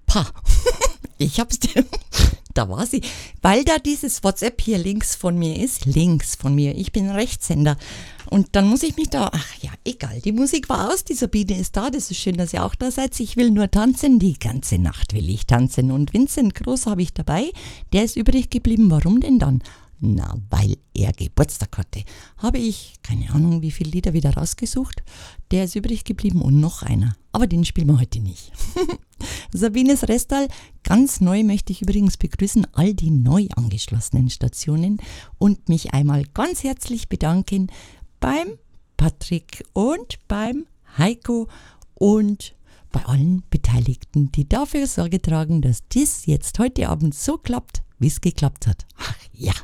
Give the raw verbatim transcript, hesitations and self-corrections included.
Pa, ich hab's dir, da war sie, weil da dieses WhatsApp hier links von mir ist, links von mir, ich bin Rechtshänder und dann muss ich mich da, ach ja, egal, die Musik war aus, die Sabine ist da, das ist schön, dass ihr auch da seid, ich will nur tanzen, die ganze Nacht will ich tanzen und Vincent Groß habe ich dabei, der ist übrig geblieben, warum denn dann? Na, weil er Geburtstag hatte, habe ich, keine Ahnung, wie viele Lieder wieder rausgesucht. Der ist übrig geblieben und noch einer. Aber den spielen wir heute nicht. Sabines Restal, ganz neu möchte ich übrigens begrüßen all die neu angeschlossenen Stationen und mich einmal ganz herzlich bedanken beim Patrick und beim Heiko und bei allen Beteiligten, die dafür Sorge tragen, dass dies jetzt heute Abend so klappt, wie es geklappt hat. Ach ja.